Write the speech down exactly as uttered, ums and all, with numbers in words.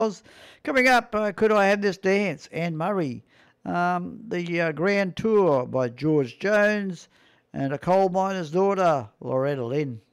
Coming up, uh, Could I Have This Dance? Anne Murray. Um, the uh, Grand Tour by George Jones. And A Coal Miner's Daughter, Loretta Lynn.